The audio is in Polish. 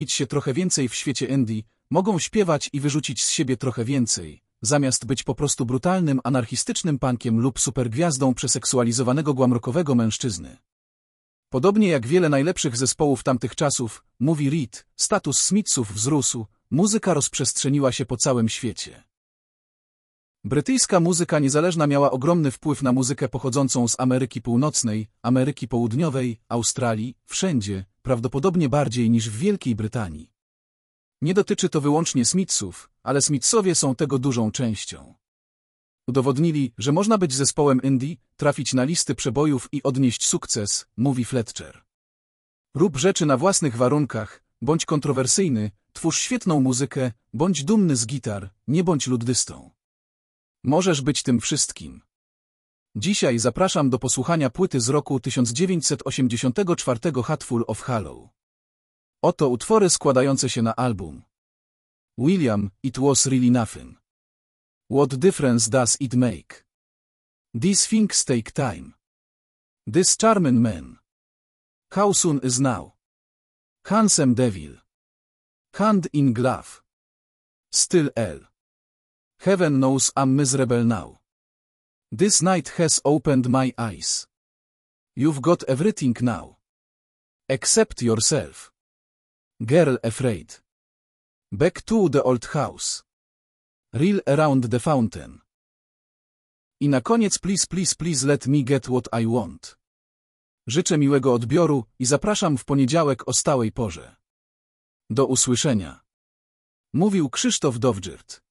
się trochę więcej w świecie indie, mogą śpiewać i wyrzucić z siebie trochę więcej, zamiast być po prostu brutalnym, anarchistycznym punkiem lub supergwiazdą przeseksualizowanego glamrockowego mężczyzny. Podobnie jak wiele najlepszych zespołów tamtych czasów, mówi Reed, status Smithsów wzrósł, muzyka rozprzestrzeniła się po całym świecie. Brytyjska muzyka niezależna miała ogromny wpływ na muzykę pochodzącą z Ameryki Północnej, Ameryki Południowej, Australii, wszędzie, prawdopodobnie bardziej niż w Wielkiej Brytanii. Nie dotyczy to wyłącznie Smithsów, ale Smithsowie są tego dużą częścią. Udowodnili, że można być zespołem indie, trafić na listy przebojów i odnieść sukces, mówi Fletcher. Rób rzeczy na własnych warunkach, bądź kontrowersyjny, twórz świetną muzykę, bądź dumny z gitar, nie bądź luddystą. Możesz być tym wszystkim. Dzisiaj zapraszam do posłuchania płyty z roku 1984 Hatful of Hollow. Oto utwory składające się na album. William, It Was Really Nothing. What Difference Does It Make? These Things Take Time. This Charming Man. How Soon Is Now? Handsome Devil. Hand in Glove. Still L. Heaven Knows I'm Miserable Now. This Night Has Opened My Eyes. You've Got Everything Now. Except Yourself. Girl Afraid. Back to the Old House. Reel Around the Fountain. I na koniec Please Please Please Let Me Get What I Want. Życzę miłego odbioru i zapraszam w poniedziałek o stałej porze. Do usłyszenia. Mówił Krzysztof Dowdżyrt.